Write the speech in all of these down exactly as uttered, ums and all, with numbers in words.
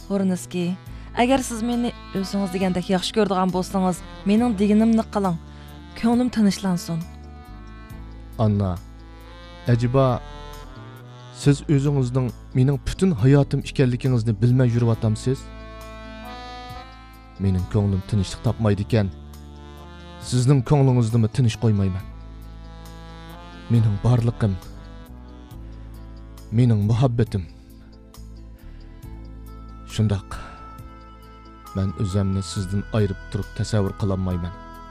O'rniski, agar siz meni o'zingiz degandek yaxshi ko'radigan bo'lsangiz, mening deganimni qiling. Ko'nglim tinchlansin. Anna, acaba siz o'zingizning mening butun hayotim ekanligingizni bilmay yuryotamsiz? Mening ko'nglim tinchlik topmaydi ekan. Sizning ko'nglingizni tinch qo'ymayman. Mening barligim, mening muhabbatim. Shundaq. Men o'zimni sizdan ayirib turib tasavvur qila olmayman.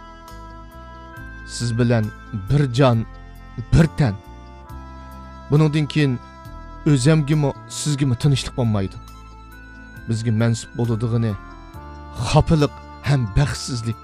Siz bilan bir jon, bir tan. Buningdan keyin o'zimgimi, sizgimi tinchlik bo'lmaydi. Bizga mansub bo'ladigini xafalık hem baxtsizlik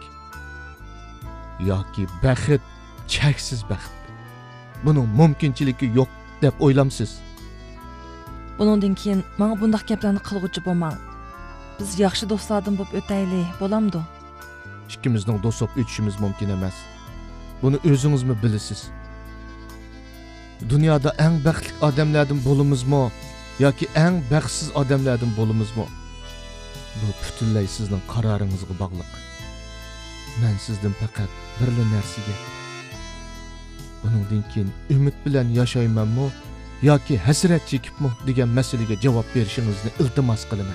yoki baxt, cheksiz baxt. Buning mumkinchiligi yo'q deb o'ylamsiz. Buningdan keyin menga bundaq gaplarni qilg'uchi bo'lmang. Biz yaxshi do'stlardan bo'lib o'taylik, bo'lamdi? Ikkimizning do'st bo'lib o'tishimiz mumkin emas. Buni o'zingizmi bilasiz? Dunyoda eng baxtli odamlardan bo'lamizmi yoki eng baxtsiz odamlardan bo'lamizmi? Bu butunlay sizning qaroringizga bog'liq. Men sizdan faqat birli narsaga, buningdan keyin umid bilan yashaymanmi yoki hasrat chekibmi degan masalaga javob berishingizni iltimos qilaman.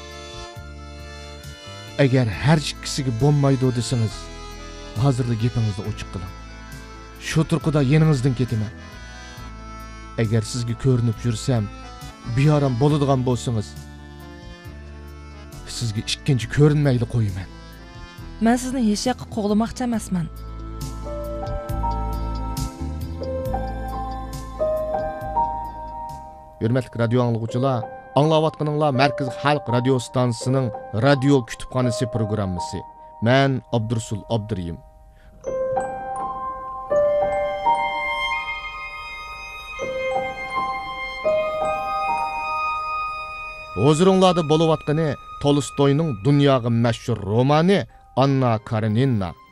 Agar har ikkisiga bo'lmaydi desangiz, hozirda gapingizni ochiq qiling. Shu turqida yeningizdan ketaman. Agar sizga ko'rinib yursam, beyoram bo'ladigan bo'lsangiz, sizga ikkinchi ko'rinmayli qo'yaman. Men sizni hech yoqqa qo'g'lamoqchi emasman. Hurmatli radio anglovchilar, anglayotganinglar Markaz Xalq radio stansiyasining radio kutubxonasi programmasi. Men Abdursul Abduriyim. Huzuringlarda bo'layotgani Tolstoyning dunyoga mashhur romani Anna Karenina.